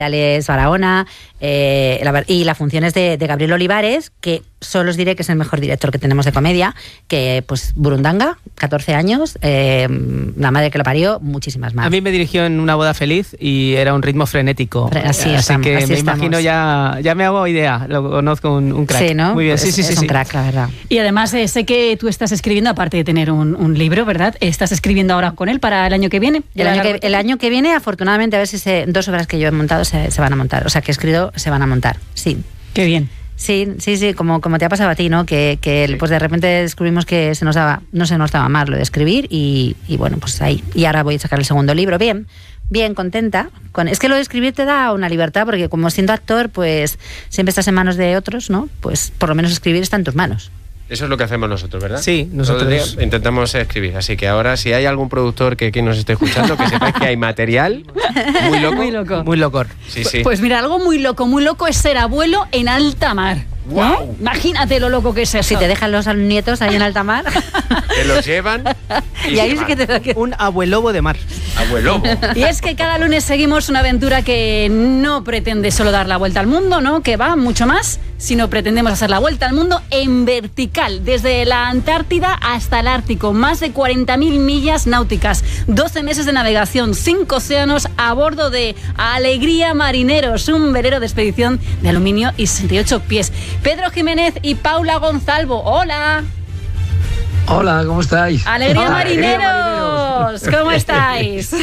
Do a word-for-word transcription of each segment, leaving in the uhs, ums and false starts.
Alex Barahona, eh, la, y la función es de, de Gabriel Olivares, que solo os diré que es el mejor director que tenemos de comedia, que pues Burundanga, catorce años, eh, La madre que lo parió, muchísimas más. A mí me dirigió en Una boda feliz y era un ritmo frenético. Así, así estamos, que así me estamos. imagino ya, ya me hago idea, lo conozco, un, un crack. Sí, ¿no? Muy bien, sí, es, sí, sí. Es un sí. crack, la verdad. Y además eh, sé que tú estás escribiendo, aparte de tener un, un libro, ¿verdad? ¿Estás escribiendo ahora con él para el año que viene? El año que, el año que viene, afortunadamente, a ver si se, dos obras que yo he montado se, se van a montar. O sea, que he escrito, se van a montar, sí. Qué bien. Sí, sí, sí, como, como te ha pasado a ti, ¿no? Que, que Sí. pues de repente descubrimos que se nos daba, no se nos daba más lo de escribir y, y bueno, pues ahí. Y ahora voy a sacar el segundo libro, bien, bien, contenta. Con, es que lo de escribir te da una libertad, porque como siendo actor, pues siempre estás en manos de otros, ¿no? Pues por lo menos escribir está en tus manos. Eso es lo que hacemos nosotros, ¿verdad? Sí, nosotros Todo el día intentamos escribir. Así que ahora, si hay algún productor que, que nos esté escuchando, que sepáis que hay material muy loco. Muy loco. Muy loco. Sí, sí. Pues mira, algo muy loco, muy loco es ser abuelo en alta mar. ¡Guau! ¿Eh? Imagínate lo loco que es eso. Si te dejan los nietos ahí en alta mar, Que los llevan y, y ahí se sí van. que te da que... Un abuelobo de mar. Abuelo. Y es que cada lunes seguimos una aventura que no pretende solo dar la vuelta al mundo, ¿no? Que va mucho más, sino pretendemos hacer la vuelta al mundo en vertical, desde la Antártida hasta el Ártico, más de cuarenta mil millas náuticas, doce meses de navegación, cinco océanos a bordo de Alegría Marineros, un velero de expedición de aluminio y sesenta y ocho pies. Pedro Jiménez y Paula Gonzalvo, ¡hola! Hola, ¿cómo estáis? ¡Alegría Hola, Marineros! ¿Cómo estáis?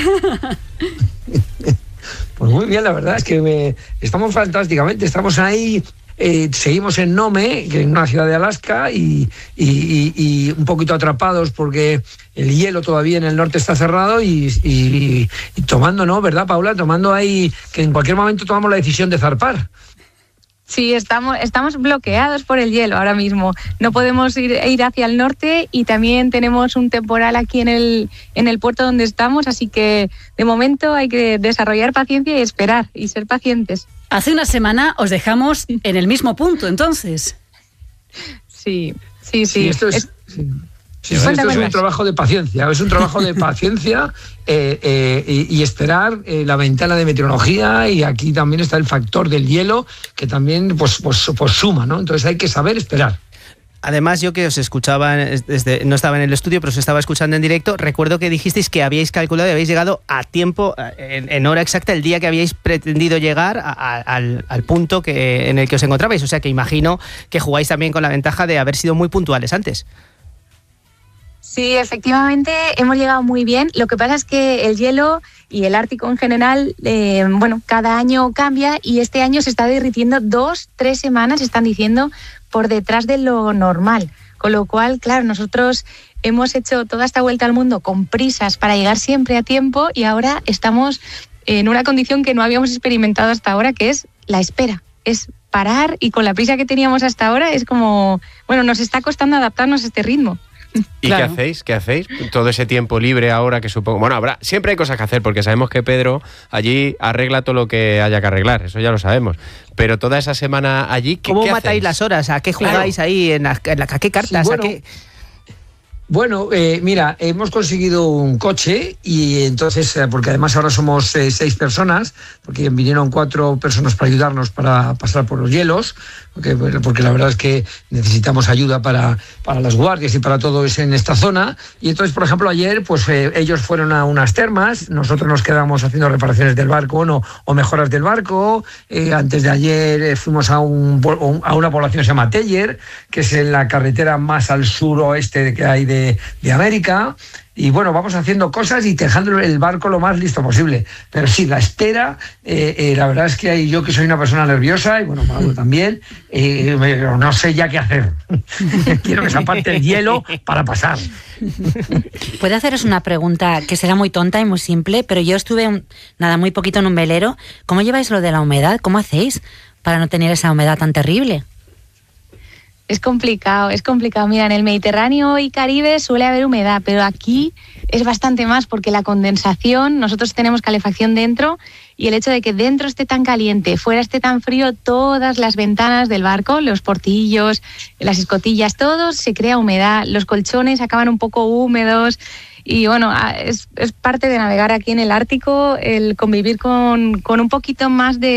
Pues muy bien, la verdad es que me, estamos fantásticamente, estamos ahí, eh, seguimos en Nome, que es una ciudad de Alaska, y, y, y, y un poquito atrapados porque el hielo todavía en el norte está cerrado y, y, y tomando, ¿no? ¿Verdad, Paula? Tomando ahí, que en cualquier momento tomamos la decisión de zarpar. Sí, estamos, estamos bloqueados por el hielo ahora mismo. No podemos ir, ir hacia el norte y también tenemos un temporal aquí en el, en el puerto donde estamos, así que de momento hay que desarrollar paciencia y esperar y ser pacientes. Hace una semana os dejamos en el mismo punto, entonces. Sí, sí, sí. Sí, esto es... Es- sí. Sí, Cuenta, esto es un cuenta. trabajo de paciencia, es un trabajo de paciencia eh, eh, y, y esperar eh, la ventana de meteorología, y aquí también está el factor del hielo que también pues, pues, pues suma, ¿no? Entonces hay que saber esperar. Además, yo que os escuchaba, desde, no estaba en el estudio, pero os estaba escuchando en directo, recuerdo que dijisteis que habíais calculado y habéis llegado a tiempo, en, en hora exacta, el día que habíais pretendido llegar a, a, al, al punto que, en el que os encontrabais. O sea que imagino que jugáis también con la ventaja de haber sido muy puntuales antes. Sí, efectivamente hemos llegado muy bien. Lo que pasa es que el hielo y el Ártico en general, eh, bueno, cada año cambia y este año se está derritiendo dos, tres semanas, están diciendo, por detrás de lo normal. Con lo cual, claro, nosotros hemos hecho toda esta vuelta al mundo con prisas para llegar siempre a tiempo y ahora estamos en una condición que no habíamos experimentado hasta ahora, que es la espera. Es parar y con la prisa que teníamos hasta ahora es como, bueno, nos está costando adaptarnos a este ritmo. ¿Y Claro. qué hacéis? ¿Qué hacéis? Todo ese tiempo libre ahora que supongo... Bueno, habrá, siempre hay cosas que hacer porque sabemos que Pedro allí arregla todo lo que haya que arreglar, eso ya lo sabemos. Pero toda esa semana allí, ¿qué, ¿Cómo qué matáis hacéis? las horas? ¿A qué jugáis Claro. ahí? En la, en la- ¿A qué cartas? Sí, bueno. ¿A qué? Bueno, eh, mira, hemos conseguido un coche y entonces, eh, porque además ahora somos eh, seis personas, porque vinieron cuatro personas para ayudarnos para pasar por los hielos, porque, bueno, porque la verdad es que necesitamos ayuda para, para las guardias y para todo eso en esta zona. Y entonces, por ejemplo, ayer pues eh, ellos fueron a unas termas, nosotros nos quedamos haciendo reparaciones del barco, ¿no? O mejoras del barco. Eh, antes de ayer eh, fuimos a, un, a una población que se llama Teller, que es en la carretera más al suroeste que hay de De, de América, y bueno, vamos haciendo cosas y dejando el barco lo más listo posible. Pero sí, la espera, eh, eh, la verdad es que hay, yo que soy una persona nerviosa, y bueno, Pablo también, eh, no sé ya qué hacer. Quiero que se aparte el hielo para pasar. ¿Puedo haceros una pregunta que será muy tonta y muy simple? Pero yo estuve, un, nada, muy poquito en un velero. ¿Cómo lleváis lo de la humedad? ¿Cómo hacéis para no tener esa humedad tan terrible? Es complicado, es complicado. Mira, en el Mediterráneo y Caribe suele haber humedad, pero aquí es bastante más porque la condensación, nosotros tenemos calefacción dentro y el hecho de que dentro esté tan caliente, fuera esté tan frío, todas las ventanas del barco, los portillos, las escotillas, todo se crea humedad, los colchones acaban un poco húmedos. Y bueno, es, es parte de navegar aquí en el Ártico, el convivir con, con un poquito más de